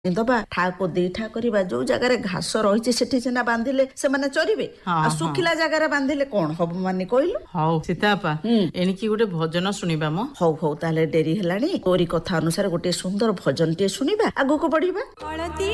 ଦବା ଠାକୁ ଦିଠା କରିବା ଯୋଉ ଜାଗାରେ ଘାସ ରହିଛି ସେଠି ସିନା ବାନ୍ଧିଲେ ସେମାନେ ଚରିବେ ଆଉ ଶୁଖିଲା ଜାଗାରେ ବାନ୍ଧିଲେ କଣ ହବ ମାନେ କହିଲୁ। ହଉ ସୀତାପା ଏଣିକି ଗୋଟେ ଭଜନ ଶୁଣିବା ମ। ହଉ ହଉ ତାହେଲେ ଡେରି ହେଲାଣି ତୋରି କଥା ଅନୁସାରେ ଗୋଟେ ସୁନ୍ଦର ଭଜନଟିଏ ଶୁଣିବା ଆଗକୁ ବଢିବା।